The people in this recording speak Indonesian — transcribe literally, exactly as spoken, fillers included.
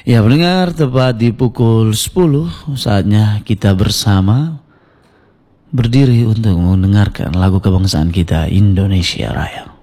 Ya pendengar, tepat di pukul sepuluh saatnya kita bersama berdiri untuk mendengarkan lagu kebangsaan kita, Indonesia Raya.